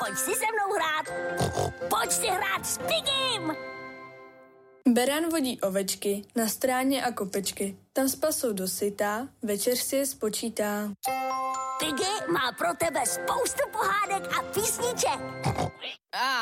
Pojď si se mnou hrát. Pojď si hrát s Pigim. Beran vodí ovečky na stráně a kopečky. Tam spasou dosytá, večer si je spočítá. Piggy má pro tebe spoustu pohádek a písniček.